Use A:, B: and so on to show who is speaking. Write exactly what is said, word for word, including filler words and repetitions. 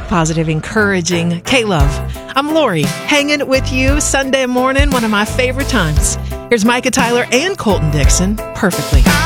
A: positive, encouraging K-Love. I'm Lori, hanging with you Sunday morning, one of my favorite times. Here's Micah Tyler and Colton Dixon, Perfectly.